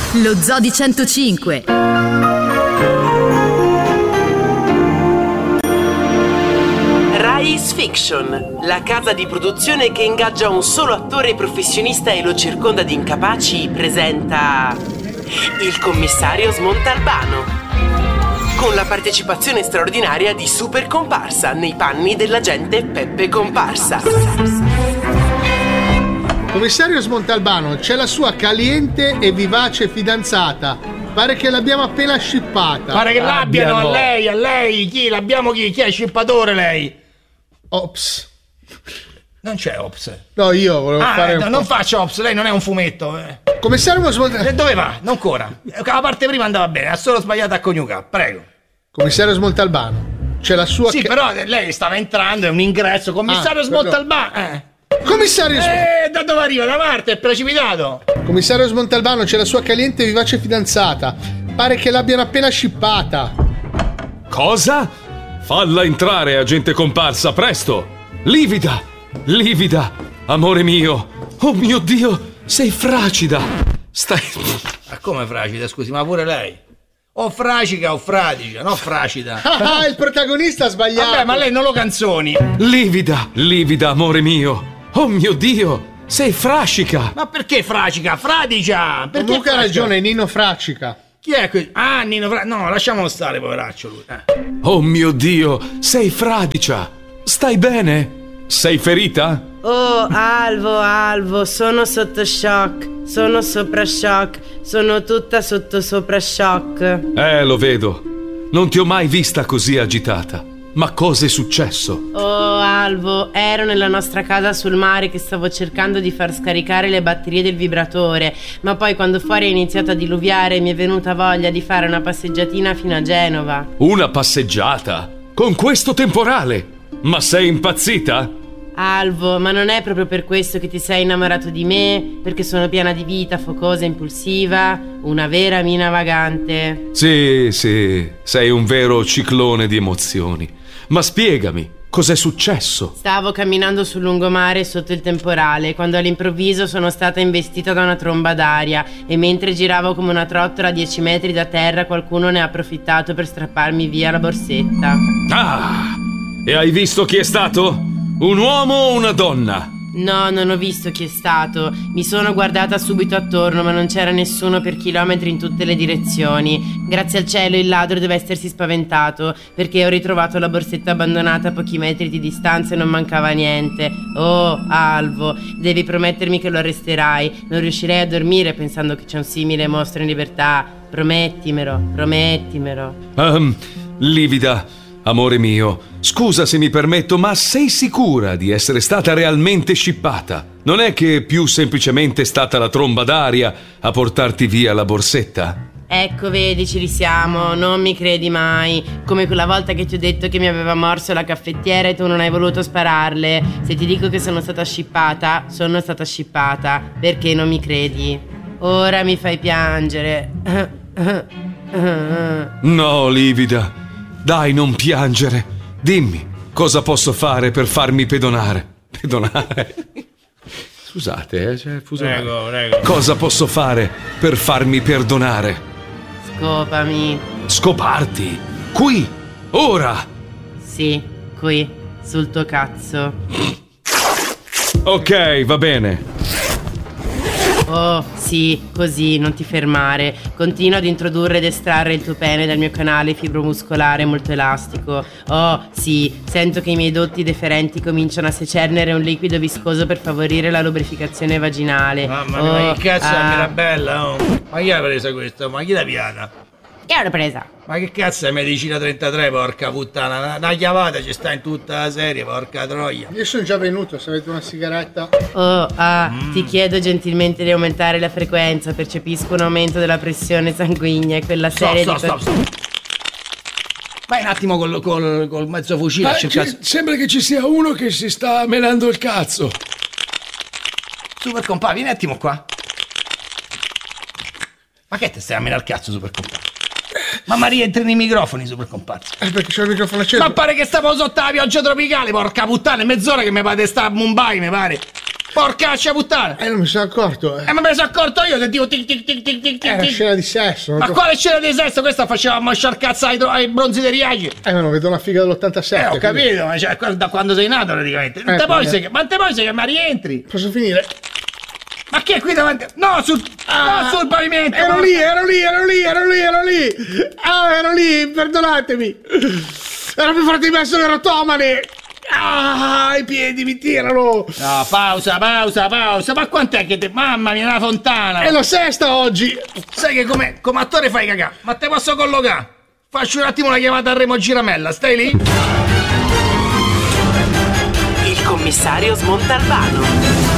Lo Zoo di 105. Rise Fiction, la casa di produzione che ingaggia un solo attore professionista e lo circonda di incapaci, presenta il commissario Smontalbano, con la partecipazione straordinaria di Super Comparsa nei panni dell'agente Peppe Comparsa. Commissario Smontalbano, c'è la sua caliente e vivace fidanzata. Pare che l'abbiamo appena scippata. Pare che l'abbiano a lei. Chi l'abbiamo? Chi è scippatore lei? Ops. Non c'è Ops. No, io volevo fare non faccio Ops, lei non è un fumetto. Commissario Smontalbano. Dove va? Non ancora. La parte prima andava bene, ha solo sbagliato a coniugare. Prego. Commissario Smontalbano, c'è la sua... Sì, però lei stava entrando, è un ingresso. Commissario Smontalbano. Commissario da dove arriva? Da Marte, è precipitato. Commissario Smontalbano, c'è la sua caliente e vivace fidanzata. Pare che l'abbiano appena scippata. Cosa? Falla entrare, agente Comparsa, presto! Livida! Amore mio! Oh mio Dio, sei fragida! Ma come fragida, scusi, ma pure lei? O fracica o fradicia, no fracida. Ah, il protagonista ha sbagliato. Vabbè, ma lei non lo canzoni. Livida, amore mio! Oh mio Dio, sei frascica! Ma perché frascica? Fradicia! Perché Comunque ha ragione, Nino Frascica. Chi è questo? Ah, Nino Frascica. No, lasciamolo stare, poveraccio lui. Oh mio Dio, sei fradicia! Stai bene? Sei ferita? Oh, Alvo, sono sotto shock. Sono sopra shock. Sono tutta sopra shock. Lo vedo. Non ti ho mai vista così agitata. Ma cosa è successo? Oh, Alvo, ero nella nostra casa sul mare che stavo cercando di far scaricare le batterie del vibratore, ma poi quando fuori è iniziato a diluviare mi è venuta voglia di fare una passeggiatina fino a Genova. Una passeggiata? Con questo temporale? Ma sei impazzita? Alvo, ma non è proprio per questo che ti sei innamorato di me? Perché sono piena di vita, focosa, impulsiva, una vera mina vagante. Sì, sei un vero ciclone di emozioni. Ma spiegami, cos'è successo? Stavo camminando sul lungomare sotto il temporale quando all'improvviso sono stata investita da una tromba d'aria e mentre giravo come una trottola a 10 metri da terra qualcuno ne ha approfittato per strapparmi via la borsetta. Ah! E hai visto chi è stato? Un uomo o una donna? No, non ho visto chi è stato. Mi sono guardata subito attorno, ma non c'era nessuno per chilometri in tutte le direzioni. Grazie al cielo il ladro deve essersi spaventato, perché ho ritrovato la borsetta abbandonata a pochi metri di distanza e non mancava niente. Oh, Alvo, devi promettermi che lo arresterai. Non riuscirei a dormire pensando che c'è un simile mostro in libertà. Promettimelo. Livida, amore mio, scusa se mi permetto, ma sei sicura di essere stata realmente scippata? Non è che più semplicemente è stata la tromba d'aria a portarti via la borsetta? Ecco, vedi, ci risiamo, non mi credi mai. Come quella volta che ti ho detto che mi aveva morso la caffettiera e tu non hai voluto spararle. Se ti dico che sono stata scippata, perché non mi credi? Ora mi fai piangere. No, Livida, dai, non piangere. Dimmi, cosa posso fare per farmi pedonare? Scusate, Prego. Cosa posso fare per farmi perdonare? Scopami. Scoparti? Qui? Ora? Sì, qui, sul tuo cazzo. Ok, va bene. Oh, sì, così, non ti fermare. Continua ad introdurre ed estrarre il tuo pene dal mio canale fibromuscolare molto elastico. Oh, sì, sento che i miei dotti deferenti cominciano a secernere un liquido viscoso per favorire la lubrificazione vaginale. Mamma mia, ma che cazzo è Mirabella? Oh. Ma chi l'ha presa questa? Ma chi l'ha piata? Che l'ho presa? Ma che cazzo è medicina 33, porca puttana? Una chiavata ci sta in tutta la serie, porca troia. Io sono già venuto, se avete una sigaretta. Oh, ti chiedo gentilmente di aumentare la frequenza. Percepisco un aumento della pressione sanguigna e quella serie Stop. Vai un attimo col mezzo fucile a cercare. Sembra che ci sia uno che si sta menando il cazzo. Super compà, vieni un attimo qua. Ma che te stai a menare il cazzo, super compà? Ma Maria, entra nei microfoni, super comparsa. Perché c'è il microfono acceso. Ma pare che stavo sotto la pioggia tropicale, porca puttana, è mezz'ora che mi pare sta a Mumbai, mi pare. Porcaccia puttana! Non mi sono accorto. Ma me ne sono accorto io, sentivo tic tic tic tic tic È una tic. scena di sesso. Ma quale scena di sesso? Questa faceva masciar cazzo ai bronzi dei Riaci. Ma non vedo una figa dell'87. Ho capito, ma cioè, da quando sei nato praticamente. Ma te poi sei che mi rientri? Posso finire? Ma che è qui davanti? No, sul pavimento! Ero lì! Ah, ero lì, perdonatemi! Era più forte di me, sono erotomane! Ah, i piedi mi tirano! No, pausa! Ma quant'è che te... Mamma mia, una fontana! È la sesta oggi! Sai che come attore fai cagà? Ma te posso collocare? Faccio un attimo una chiamata a Remo Giramella, stai lì? Il commissario Smontalbano.